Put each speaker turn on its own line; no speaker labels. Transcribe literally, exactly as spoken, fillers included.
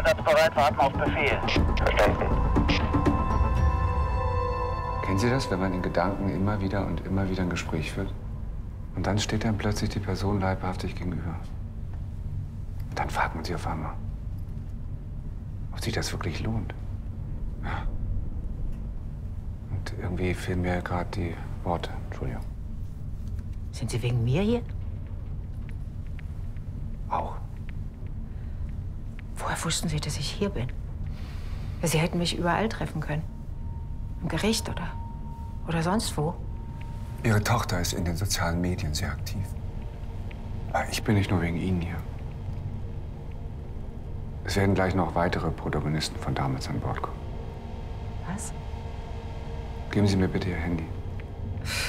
Einsatzbereit, warten auf Befehl.
Verstanden.
Kennen Sie das, wenn man in Gedanken immer wieder und immer wieder ein Gespräch führt? Und dann steht einem plötzlich die Person leibhaftig gegenüber. Und dann fragt man sich auf einmal, ob sich das wirklich lohnt. Ja. Und irgendwie fehlen mir gerade die Worte. Entschuldigung.
Sind Sie wegen mir hier?
Auch.
Woher wussten Sie, dass ich hier bin? Sie hätten mich überall treffen können. Im Gericht oder, oder sonst wo.
Ihre Tochter ist in den sozialen Medien sehr aktiv. Aber ich bin nicht nur wegen Ihnen hier. Es werden gleich noch weitere Protagonisten von damals an Bord kommen.
Was?
Geben Sie mir bitte Ihr Handy.